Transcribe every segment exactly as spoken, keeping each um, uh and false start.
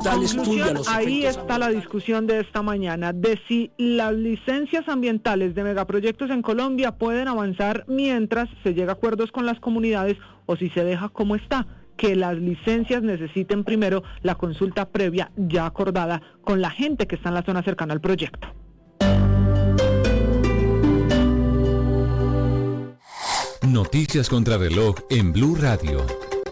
Conclusión, ahí está la discusión de esta mañana, de si las licencias ambientales de megaproyectos en Colombia pueden avanzar mientras se llega a acuerdos con las comunidades o si se deja como está, que las licencias necesiten primero la consulta previa ya acordada con la gente que está en la zona cercana al proyecto. Noticias contra reloj en Blue Radio.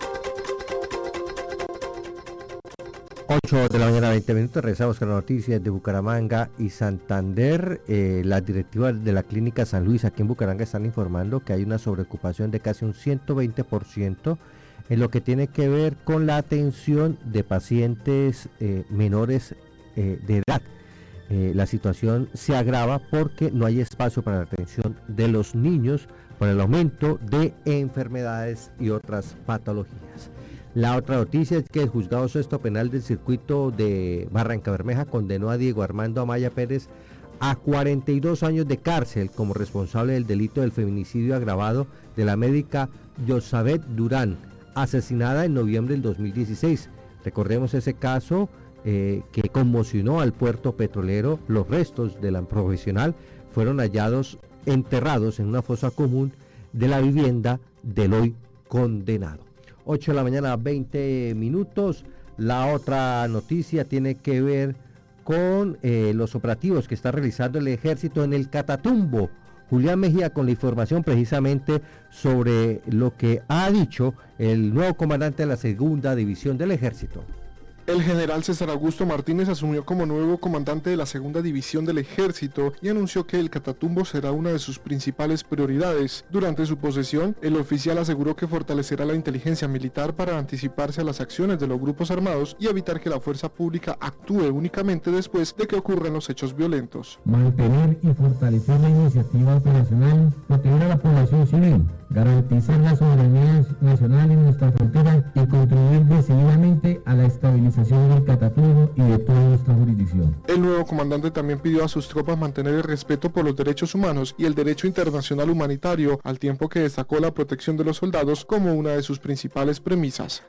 ocho de la mañana, veinte minutos, regresamos con las noticias de Bucaramanga y Santander. Eh, las directivas de la Clínica San Luis aquí en Bucaramanga están informando que hay una sobreocupación de casi un ciento veinte por ciento en lo que tiene que ver con la atención de pacientes eh, menores eh, de edad. Eh, la situación se agrava porque no hay espacio para la atención de los niños por el aumento de enfermedades y otras patologías. La otra noticia es que el Juzgado Sexto Penal del Circuito de Barrancabermeja condenó a Diego Armando Amaya Pérez a cuarenta y dos años de cárcel como responsable del delito del feminicidio agravado de la médica Yosabet Durán, asesinada en noviembre del dos mil dieciséis. Recordemos ese caso eh, que conmocionó al puerto petrolero. Los restos de la profesional fueron hallados enterrados en una fosa común de la vivienda del hoy condenado. ocho de la mañana, veinte minutos. La otra noticia tiene que ver con eh, los operativos que está realizando el ejército en el Catatumbo. Julián Mejía con la información precisamente sobre lo que ha dicho el nuevo comandante de la segunda división del ejército. El general César Augusto Martínez asumió como nuevo comandante de la segunda división del ejército y anunció que el Catatumbo será una de sus principales prioridades. Durante su posesión, el oficial aseguró que fortalecerá la inteligencia militar para anticiparse a las acciones de los grupos armados y evitar que la fuerza pública actúe únicamente después de que ocurran los hechos violentos. Mantener y fortalecer la iniciativa operacional, proteger a la población civil, garantizar la soberanía nacional en nuestra frontera y contribuir decididamente a la estabilización del Catatumbo y de toda nuestra jurisdicción. El nuevo comandante también pidió a sus tropas mantener el respeto por los derechos humanos y el derecho internacional humanitario, al tiempo que destacó la protección de los soldados como una de sus principales premisas.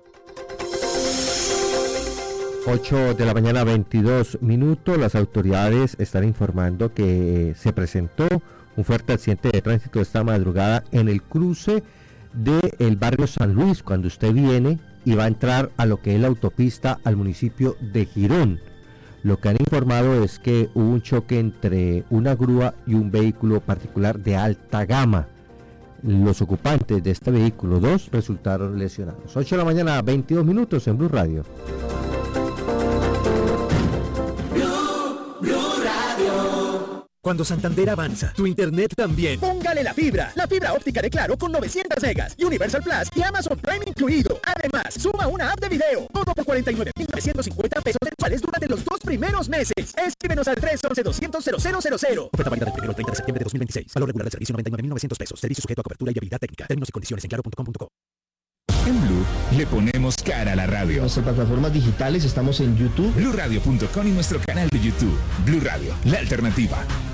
ocho de la mañana, veintidós minutos. Las autoridades están informando que se presentó un fuerte accidente de tránsito esta madrugada en el cruce del barrio San Luis, cuando usted viene y va a entrar a lo que es la autopista al municipio de Girón. Lo que han informado es que hubo un choque entre una grúa y un vehículo particular de alta gama. Los ocupantes de este vehículo, dos, resultaron lesionados. ocho de la mañana, veintidós minutos en Blue Radio. Cuando Santander avanza, tu internet también. Póngale la fibra, la fibra óptica de Claro con novecientos megas, Universal Plus y Amazon Prime incluido. Además, suma una app de video, todo por cuarenta y nueve mil novecientos cincuenta pesos mensuales durante los dos primeros meses. Escríbenos al tres once, doscientos, cero cero cero cero. Oferta válida del primero al treinta de septiembre de dos mil veintiséis. Valor regular del servicio noventa y nueve mil novecientos pesos. Servicio sujeto a cobertura y habilidad técnica. Términos y condiciones en claro punto com punto co. En Blue le ponemos cara a la radio. En nuestras plataformas digitales estamos en YouTube, blue radio punto com y nuestro canal de YouTube. Blue Radio, la alternativa.